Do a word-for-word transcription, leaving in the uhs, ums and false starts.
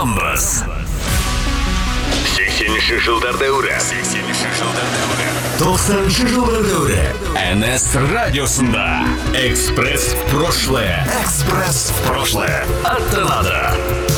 Айтқанбыз. сексенінші жылдар дәуірі. сексенінші жылдар дәуірі. тоқсаныншы жылдар дәуірі. эн эс радиосында. Экспресс в прошлое. Экспресс в прошлое. Аттанады.